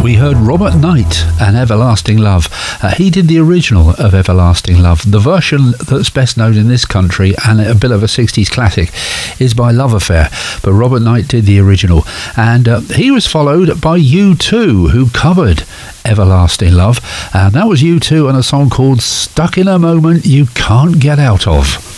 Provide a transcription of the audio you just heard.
We heard Robert Knight and Everlasting Love. He did the original of Everlasting Love. The version that's best known in this country, and a bit of a 60s classic, is by Love Affair, but Robert Knight did the original. And he was followed by U2, who covered Everlasting Love. And that was U2 and a song called Stuck in a Moment You Can't Get Out Of.